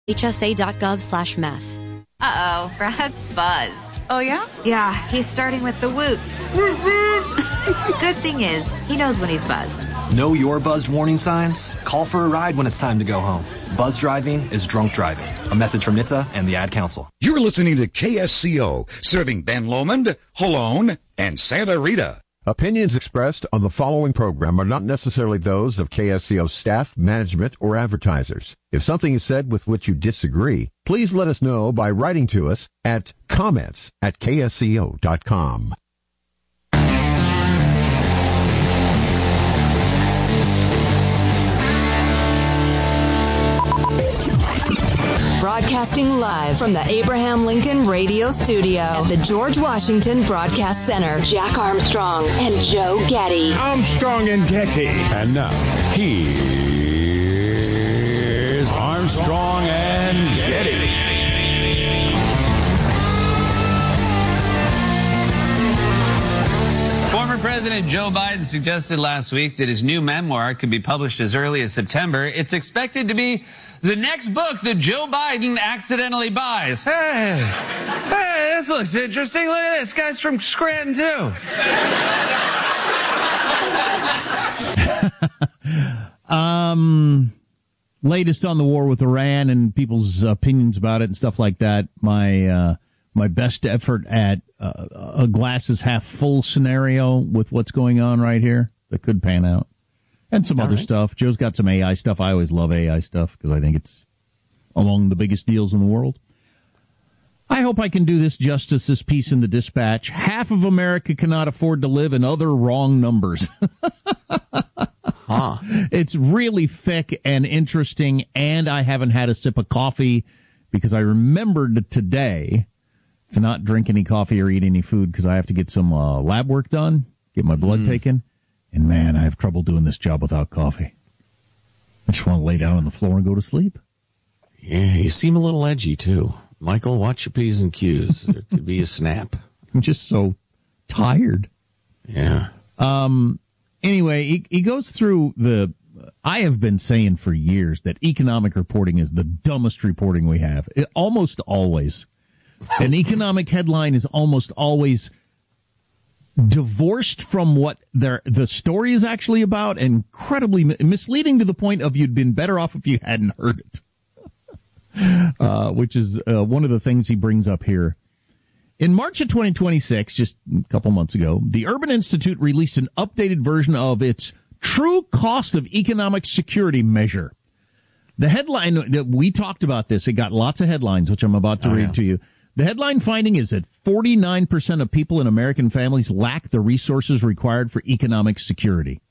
HSA.gov/meth. Uh-oh, Brad's buzzed. Oh, yeah? Yeah, he's starting with the whoops. Good thing is, he knows when he's buzzed. Know your buzzed warning signs? Call for a ride when it's time to go home. Buzz driving is drunk driving. A message from NHTSA and the Ad Council. You're listening to KSCO, serving Ben Lomond, Holone, and Santa Rita. Opinions expressed on the following program are not necessarily those of KSCO staff, management, or advertisers. If something is said with which you disagree, please let us know by writing to us at comments@ksco.com. Broadcasting live from the Abraham Lincoln Radio Studio at the George Washington Broadcast Center. Jack Armstrong and Joe Getty. Armstrong and Getty. And now, here's Armstrong and Getty. Former President Joe Biden suggested last week that his new memoir could be published as early as September. It's expected to be the next book that Joe Biden accidentally buys. Hey, this looks interesting. Look at this. Guy's from Scranton, too. Latest on the war with Iran and people's opinions about it and stuff like that. My best effort at a glass is half full scenario with what's going on right here that could pan out. And some other stuff. Joe's got some AI stuff. I always love AI stuff because I think it's among the biggest deals in the world. I hope I can do this justice, this piece in the Dispatch. Half of America cannot afford to live in other wrong numbers. It's really thick and interesting, and I haven't had a sip of coffee because I remembered today to not drink any coffee or eat any food because I have to get some lab work done, get my blood taken. And, man, I have trouble doing this job without coffee. I just want to lay down on the floor and go to sleep. Yeah, you seem a little edgy, too. Michael, watch your P's and Q's. There could be a snap. I'm just so tired. Yeah. Anyway, he goes through I have been saying for years that economic reporting is the dumbest reporting we have. Almost always. An economic headline is almost always divorced from what the story is actually about, and incredibly misleading to the point of you'd been better off if you hadn't heard it, which is one of the things he brings up here. In March of 2026, just a couple months ago, the Urban Institute released an updated version of its True Cost of Economic Security measure. The headline, we talked about this, it got lots of headlines, which I'm about to read to you. The headline finding is that 49% of people in American families lack the resources required for economic security.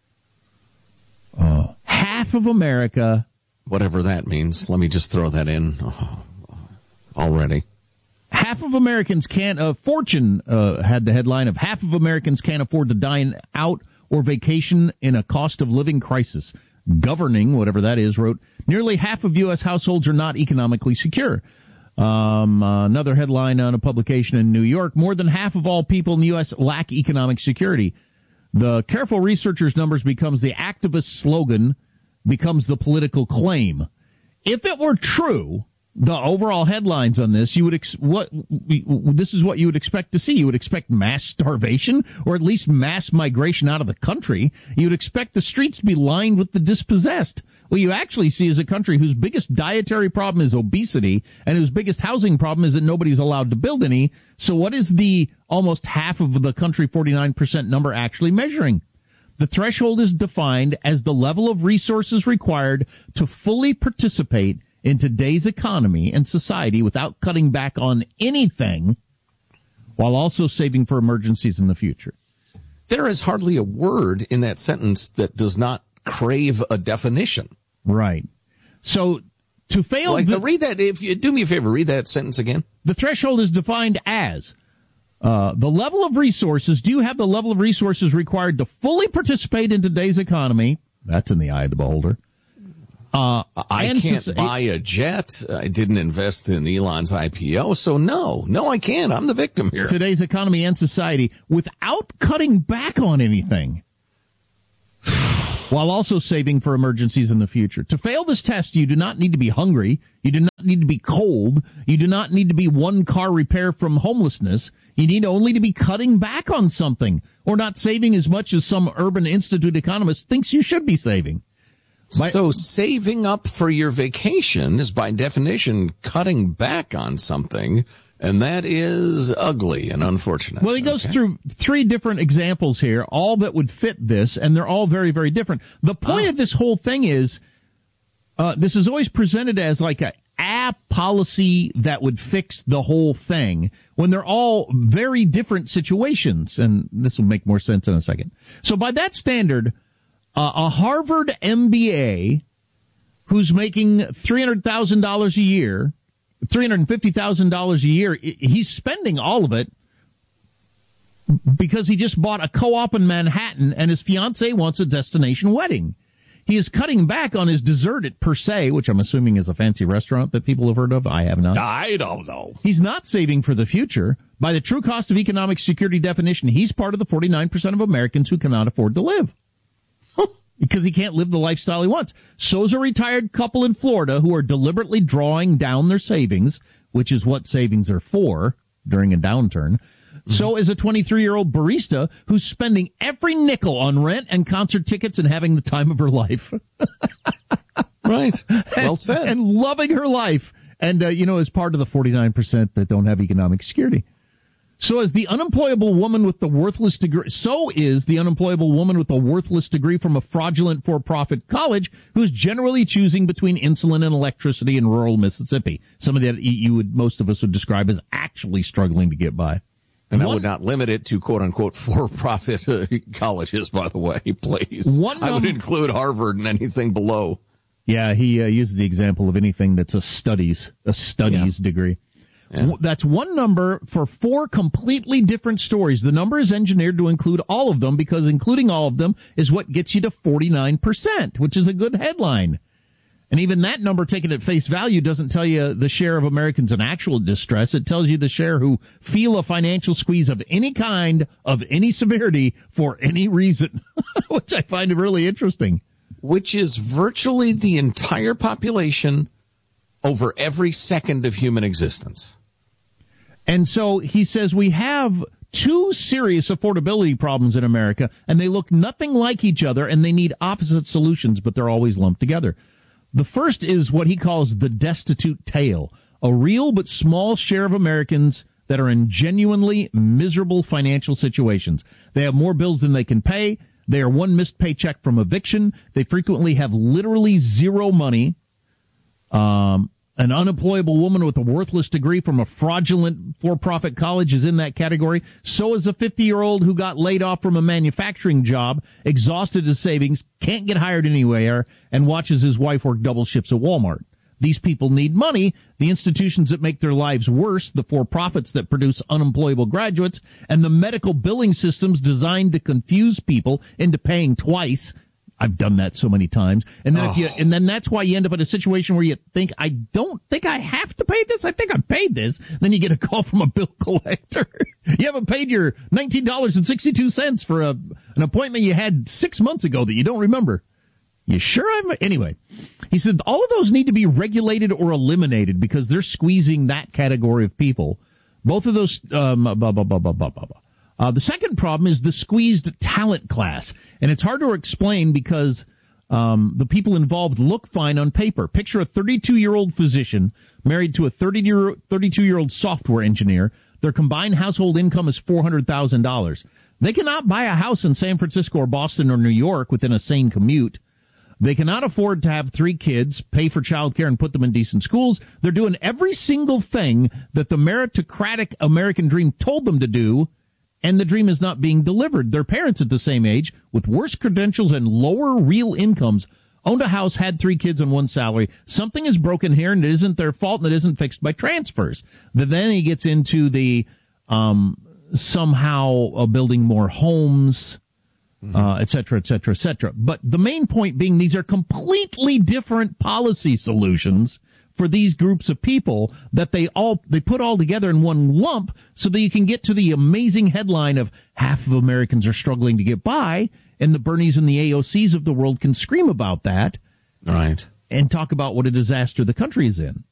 Half of America. Whatever that means. Let me just throw that in already. Half of Americans can't, Fortune had the headline of half of Americans can't afford to dine out or vacation in a cost of living crisis. Governing, whatever that is, wrote, nearly half of U.S. households are not economically secure. Another headline on a publication in New York, more than half of all people in the U.S. lack economic security. The careful researcher's numbers becomes the activist slogan, becomes the political claim. If it were true, the overall headlines on this, you would this is what you would expect to see. You would expect mass starvation, or at least mass migration out of the country. You would expect the streets to be lined with the dispossessed. What you actually see is a country whose biggest dietary problem is obesity, and whose biggest housing problem is that nobody's allowed to build any. So what is the almost half of the country, 49% number, actually measuring? The threshold is defined as the level of resources required to fully participate in today's economy and society without cutting back on anything, while also saving for emergencies in the future. There is hardly a word in that sentence that does not crave a definition. Right. So to fail... read that, if you do me a favor, read that sentence again. The threshold is defined as the level of resources. Do you have the level of resources required to fully participate in today's economy? That's in the eye of the beholder. I can't buy a jet. I didn't invest in Elon's IPO, so no, I can't. I'm the victim here. Today's economy and society without cutting back on anything. while also saving for emergencies in the future. To fail this test, you do not need to be hungry. You do not need to be cold. You do not need to be one car repair from homelessness. You need only to be cutting back on something or not saving as much as some Urban Institute economist thinks you should be saving. So saving up for your vacation is by definition cutting back on something, and that is ugly and unfortunate. Well, he goes through 3 different examples here, all that would fit this, and they're all very, very different. The point of this whole thing is this is always presented as like a policy that would fix the whole thing when they're all very different situations, and this will make more sense in a second. So by that standard, a Harvard MBA who's making $300,000 a year, $350,000 a year, he's spending all of it because he just bought a co-op in Manhattan and his fiancée wants a destination wedding. He is cutting back on his dessert at Per Se, which I'm assuming is a fancy restaurant that people have heard of. I have not. I don't know. He's not saving for the future. By the true cost of economic security definition, he's part of the 49% of Americans who cannot afford to live. Because he can't live the lifestyle he wants. So is a retired couple in Florida who are deliberately drawing down their savings, which is what savings are for during a downturn. Mm-hmm. So is a 23-year-old barista who's spending every nickel on rent and concert tickets and having the time of her life. Right. Well said. And loving her life. And, is part of the 49% that don't have economic security. So is the unemployable woman with the worthless degree. So is the unemployable woman with a worthless degree from a fraudulent for-profit college who's generally choosing between insulin and electricity in rural Mississippi. Somebody that most of us would describe as actually struggling to get by. And I would not limit it to quote-unquote for-profit colleges, by the way, please. I would include Harvard and anything below. Yeah, he uses the example of anything that's a studies degree. Yeah. That's one number for 4 completely different stories. The number is engineered to include all of them because including all of them is what gets you to 49%, which is a good headline. And even that number taken at face value doesn't tell you the share of Americans in actual distress. It tells you the share who feel a financial squeeze of any kind, of any severity, for any reason, which I find really interesting. Which is virtually the entire population over every second of human existence. And so he says we have 2 serious affordability problems in America, and they look nothing like each other, and they need opposite solutions, but they're always lumped together. The first is what he calls the destitute tail, a real but small share of Americans that are in genuinely miserable financial situations. They have more bills than they can pay. They are one missed paycheck from eviction. They frequently have literally zero money. An unemployable woman with a worthless degree from a fraudulent for-profit college is in that category. So is a 50-year-old who got laid off from a manufacturing job, exhausted his savings, can't get hired anywhere, and watches his wife work double shifts at Walmart. These people need money, the institutions that make their lives worse, the for-profits that produce unemployable graduates, and the medical billing systems designed to confuse people into paying twice. I've done that so many times. And then then that's why you end up in a situation where you think, I don't think I have to pay this. I think I paid this. Then you get a call from a bill collector. You haven't paid your $19.62 for an appointment you had 6 months ago that you don't remember. You sure? Anyway, he said all of those need to be regulated or eliminated because they're squeezing that category of people. Both of those, the second problem is the squeezed talent class, and it's hard to explain because the people involved look fine on paper. Picture a 32-year-old physician married to a 32-year-old software engineer. Their combined household income is $400,000. They cannot buy a house in San Francisco or Boston or New York within a sane commute. They cannot afford to have 3 kids, pay for child care, and put them in decent schools. They're doing every single thing that the meritocratic American dream told them to do, and the dream is not being delivered. Their parents at the same age, with worse credentials and lower real incomes, owned a house, had 3 kids on one salary. Something is broken here, and it isn't their fault, and it isn't fixed by transfers. Then he gets into the somehow building more homes, et cetera, et cetera, et cetera. But the main point being these are completely different policy solutions for these groups of people that they put all together in one lump so that you can get to the amazing headline of half of Americans are struggling to get by, and the Bernies and the AOCs of the world can scream about that. Right. And talk about what a disaster the country is in.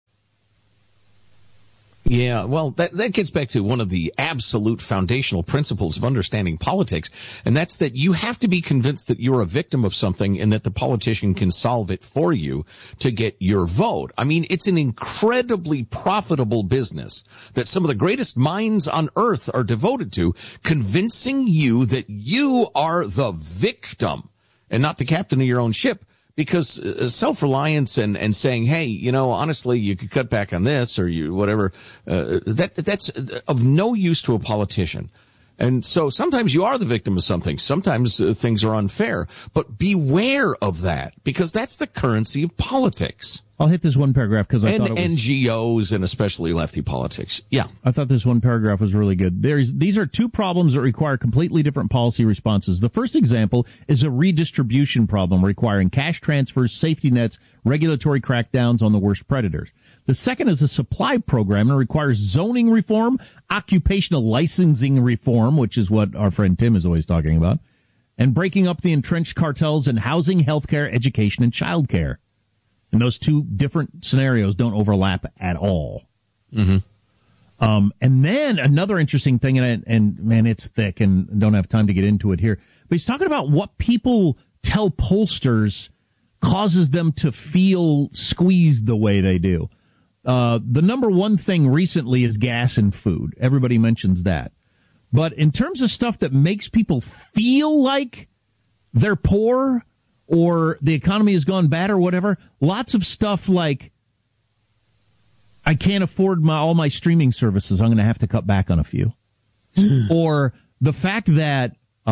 Yeah, well, that gets back to one of the absolute foundational principles of understanding politics, and that's that you have to be convinced that you're a victim of something and that the politician can solve it for you to get your vote. I mean, it's an incredibly profitable business that some of the greatest minds on earth are devoted to, convincing you that you are the victim and not the captain of your own ship. Because self-reliance and saying, hey, you know, honestly, you could cut back on this or you whatever, that's of no use to a politician. And so sometimes you are the victim of something. Sometimes things are unfair. But beware of that, because that's the currency of politics. I'll hit this one paragraph because I thought it was... And NGOs and especially lefty politics. Yeah. I thought this one paragraph was really good. These are two problems that require completely different policy responses. The first example is a redistribution problem requiring cash transfers, safety nets, regulatory crackdowns on the worst predators. The second is a supply program and requires zoning reform, occupational licensing reform, which is what our friend Tim is always talking about, and breaking up the entrenched cartels in housing, healthcare, education, and childcare. And those two different scenarios don't overlap at all. Mm-hmm. And then another interesting thing, and man, it's thick and don't have time to get into it here, but he's talking about what people tell pollsters causes them to feel squeezed the way they do. The number one thing recently is gas and food. Everybody mentions that. But in terms of stuff that makes people feel like they're poor or the economy has gone bad or whatever, lots of stuff like, I can't afford all my streaming services, I'm going to have to cut back on a few. Or the fact that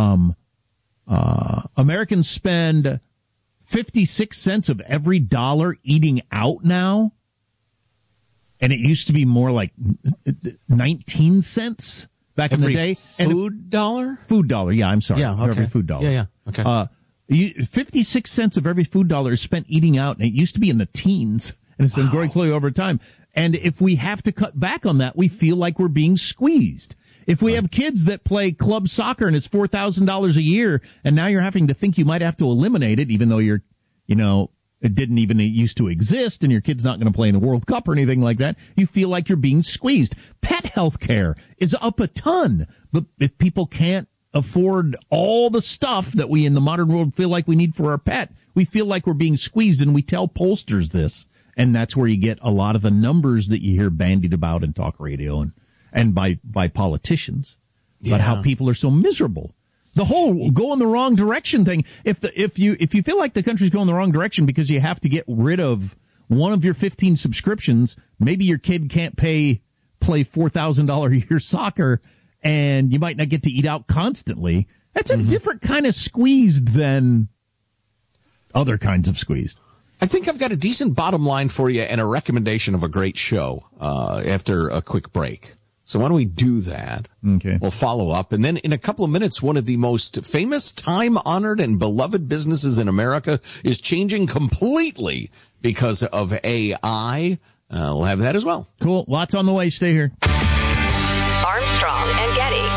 Americans spend 56 cents of every dollar eating out now, and it used to be more like 19 cents back in the day. Food dollar? Food dollar, yeah, I'm sorry. Yeah, okay. Every food dollar. Yeah, okay. 56 cents of every food dollar is spent eating out, and it used to be in the teens, and it's been growing slowly over time. And if we have to cut back on that, we feel like we're being squeezed. If we have kids that play club soccer and it's $4,000 a year, and now you're having to think you might have to eliminate it, even though it didn't even used to exist, and your kid's not going to play in the World Cup or anything like that, you feel like you're being squeezed. Pet health care is up a ton, but if people can't afford all the stuff that we in the modern world feel like we need for our pet, we feel like we're being squeezed, and we tell pollsters this, and that's where you get a lot of the numbers that you hear bandied about in talk radio and by politicians about how people are so miserable. The whole go in the wrong direction thing. If you feel like the country's going the wrong direction because you have to get rid of one of your 15 subscriptions, maybe your kid can't play $4,000 a year soccer, and you might not get to eat out constantly. That's a different kind of squeezed than other kinds of squeezed. I think I've got a decent bottom line for you and a recommendation of a great show after a quick break. So why don't we do that? Okay. We'll follow up. And then in a couple of minutes, one of the most famous, time-honored, and beloved businesses in America is changing completely because of AI. We'll have that as well. Cool. Lots on the way. Stay here. Armstrong and Getty.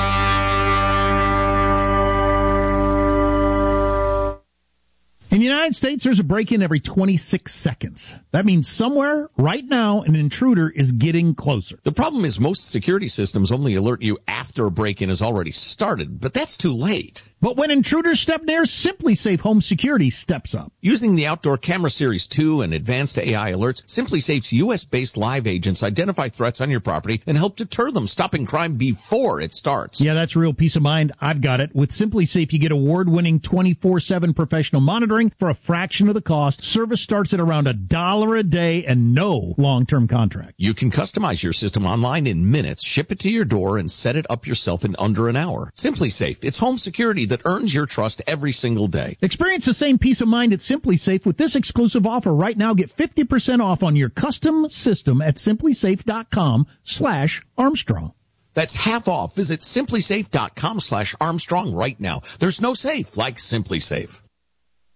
In the United States, there's a break-in every 26 seconds. That means somewhere, right now, an intruder is getting closer. The problem is most security systems only alert you after a break-in has already started, but that's too late. But when intruders step near, SimpliSafe Home Security steps up. Using the Outdoor Camera Series 2 and advanced AI alerts, SimpliSafe's U.S.-based live agents identify threats on your property and help deter them, stopping crime before it starts. Yeah, that's real peace of mind. I've got it. With SimpliSafe, you get award-winning 24/7 professional monitoring for a fraction of the cost. Service starts at around $1 a day and no long-term contract. You can customize your system online in minutes, ship it to your door, and set it up yourself in under an hour. SimpliSafe. It's home security that earns your trust every single day. Experience the same peace of mind at SimpliSafe with this exclusive offer. Right now, get 50% off on your custom system at SimpliSafe.com/Armstrong. That's half off. Visit SimpliSafe.com/Armstrong right now. There's no safe like SimpliSafe.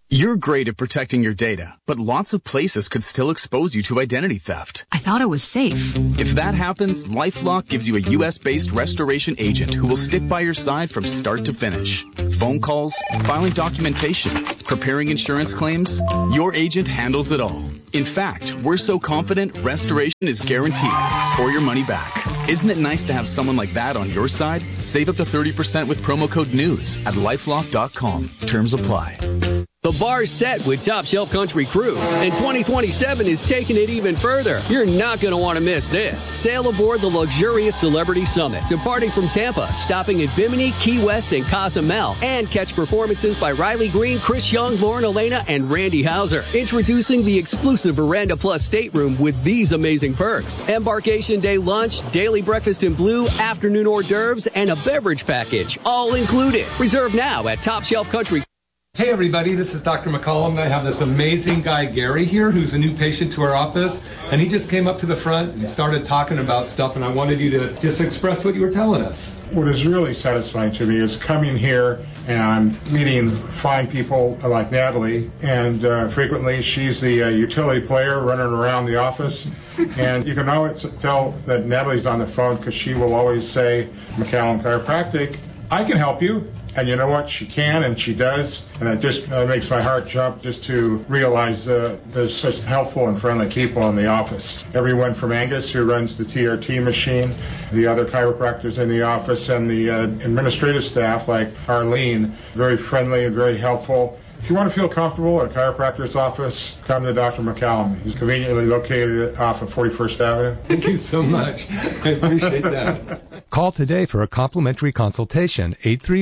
You're great at protecting your data, but lots of places could still expose you to identity theft. I thought it was safe. If that happens, LifeLock gives you a U.S.-based restoration agent who will stick by your side from start to finish. Phone calls, filing documentation, preparing insurance claims, your agent handles it all. In fact, we're so confident restoration is guaranteed or your money back. Isn't it nice to have someone like that on your side? Save up to 30% with promo code NEWS at LifeLock.com. Terms apply. The bar's set with Top Shelf Country Cruise, and 2027 is taking it even further. You're not going to want to miss this. Sail aboard the luxurious Celebrity Summit, departing from Tampa, stopping at Bimini, Key West, and Cozumel, and catch performances by Riley Green, Chris Young, Lauren Elena, and Randy Hauser. Introducing the exclusive Veranda Plus stateroom with these amazing perks. Embarkation day lunch, daily breakfast in blue, afternoon hors d'oeuvres, and a beverage package, all included. Reserve now at Top Shelf Country. Hey everybody, this is Dr. McCollum. I have this amazing guy, Gary, here, who's a new patient to our office, and he just came up to the front and started talking about stuff, and I wanted you to just express what you were telling us. What is really satisfying to me is coming here and I'm meeting fine people like Natalie, and frequently she's the utility player running around the office, and you can always tell that Natalie's on the phone because she will always say, McCallum Chiropractic, I can help you. And you know what? She can, and she does. And it just makes my heart jump just to realize there's such helpful and friendly people in the office. Everyone from Angus, who runs the TRT machine, the other chiropractors in the office, and the administrative staff like Arlene, very friendly and very helpful. If you want to feel comfortable at a chiropractor's office, come to Dr. McCallum. He's conveniently located off of 41st Avenue. Thank you so much. I appreciate that. Call today for a complimentary consultation,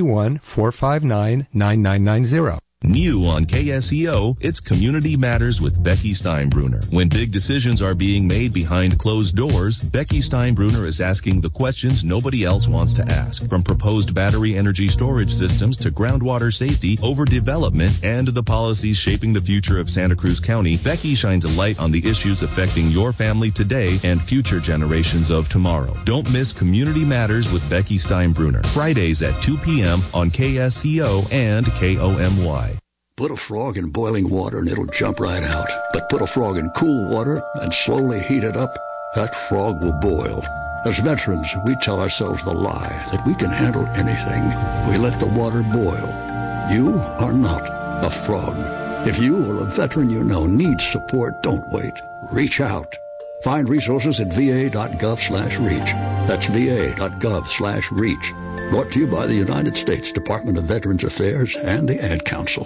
831-459-9990. New on KSEO, it's Community Matters with Becky Steinbruner. When big decisions are being made behind closed doors, Becky Steinbruner is asking the questions nobody else wants to ask. From proposed battery energy storage systems to groundwater safety, overdevelopment, and the policies shaping the future of Santa Cruz County, Becky shines a light on the issues affecting your family today and future generations of tomorrow. Don't miss Community Matters with Becky Steinbruner. Fridays at 2 p.m. on KSEO and KOMY. Put a frog in boiling water and it'll jump right out. But put a frog in cool water and slowly heat it up, that frog will boil. As veterans, we tell ourselves the lie that we can handle anything. We let the water boil. You are not a frog. If you or a veteran you know needs support, don't wait. Reach out. Find resources at va.gov/reach. That's va.gov/reach. Brought to you by the United States Department of Veterans Affairs and the Ad Council.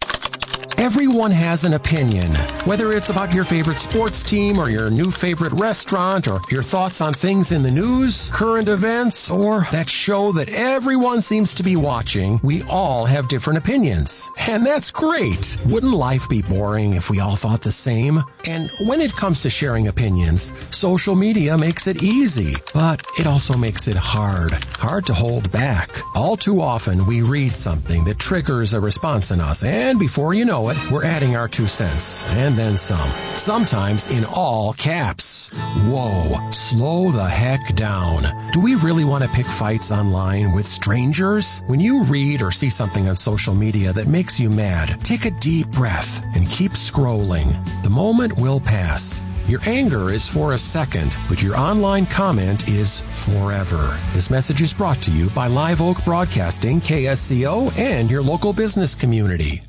Everyone has an opinion, whether it's about your favorite sports team or your new favorite restaurant or your thoughts on things in the news, current events, or that show that everyone seems to be watching. We all have different opinions. And that's great. Wouldn't life be boring if we all thought the same? And when it comes to sharing opinions, social media makes it easy, but it also makes it hard to hold back. All too often we read something that triggers a response in us, and before you know it, we're adding our 2 cents, and then some. Sometimes in all caps. Whoa, slow the heck down. Do we really want to pick fights online with strangers? When you read or see something on social media that makes you mad, take a deep breath and keep scrolling. The moment will pass. Your anger is for a second, but your online comment is forever. This message is brought to you by Live Oak Broadcasting, KSCO, and your local business community.